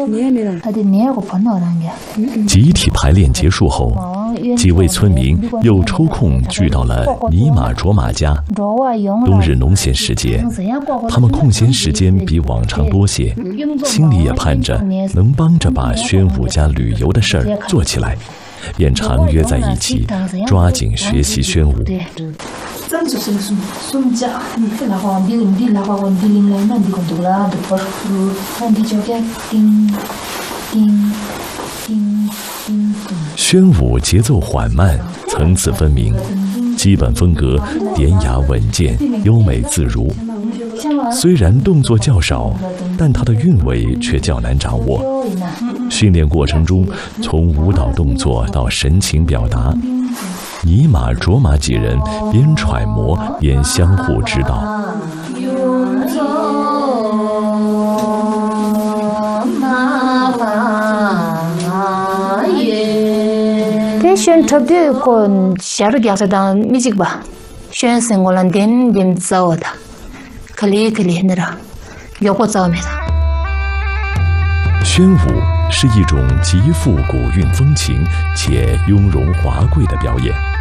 集体排练结束后，几位村民又抽空聚到了尼玛卓玛家。冬日农闲时节，他们空闲时间比往常多些，心里也盼着能帮着把宣武家旅游的事儿做起来，便常约在一起，抓紧学习宣武。宣武节奏缓慢，层次分明，基本风格典雅稳健，优美自如。虽然动作较少，但它的韵味却较难掌握。训练过程中，从舞蹈动作到神情表达，尼玛卓玛几人边揣摩边相互指导。 宣特别kon shar gyaksa dan music ba宣sengolan den dim zawda kali nera yoko zawmeda。 宣武是一种极富古韵风情且雍容华贵的表演。